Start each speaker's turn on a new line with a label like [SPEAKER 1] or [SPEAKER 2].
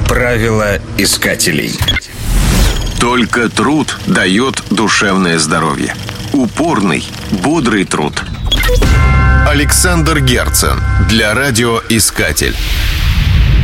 [SPEAKER 1] Правила искателей.
[SPEAKER 2] Только труд дает душевное здоровье. Упорный, бодрый труд. Александр Герцен для радиоискатель.